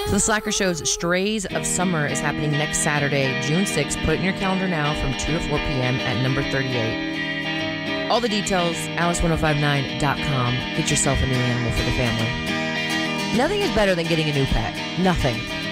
So the Slacker Show's Strays of Summer is happening next Saturday, June 6th. Put it in your calendar now from 2 to 4 p.m. at number 38. All the details, alice1059.com. Get yourself a new animal for the family. Nothing is better than getting a new pet. Nothing.